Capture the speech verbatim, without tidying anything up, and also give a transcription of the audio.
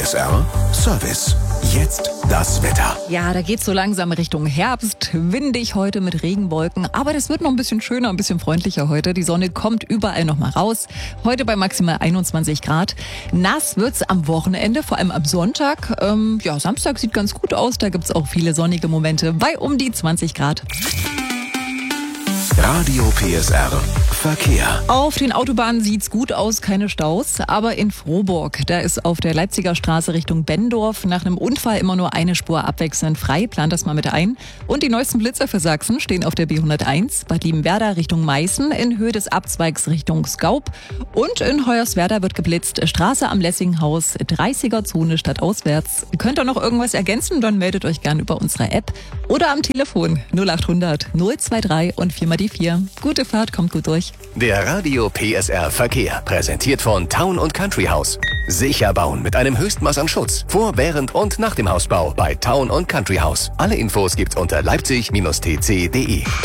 S R Service. Jetzt das Wetter. Ja, da geht's so langsam Richtung Herbst. Windig heute mit Regenwolken. Aber das wird noch ein bisschen schöner, ein bisschen freundlicher heute. Die Sonne kommt überall noch mal raus. Heute bei maximal einundzwanzig Grad. Nass wird's am Wochenende, vor allem am Sonntag. Ähm, ja, Samstag sieht ganz gut aus. Da gibt's auch viele sonnige Momente bei um die zwanzig Grad. Radio P S R Verkehr. Auf den Autobahnen sieht's gut aus, keine Staus. Aber in Frohburg, da ist auf der Leipziger Straße Richtung Benndorf nach einem Unfall immer nur eine Spur abwechselnd frei. Plant das mal mit ein. Und die neuesten Blitzer für Sachsen stehen auf der B hunderteins. Bad Liebenwerda Richtung Meißen in Höhe des Abzweigs Richtung Skaub. Und in Hoyerswerda wird geblitzt. Straße am Lessinghaus, dreißiger Zone stadtauswärts. Könnt ihr noch irgendwas ergänzen? Dann meldet euch gern über unsere App oder am Telefon null achthundert null drei drei und vier mal die vier. Gute Fahrt, kommt gut durch. Der Radio P S R Verkehr, präsentiert von Town und Country House. Sicher bauen mit einem Höchstmaß an Schutz. Vor, während und nach dem Hausbau bei Town und Country House. Alle Infos gibt's unter leipzig Bindestrich t c punkt de.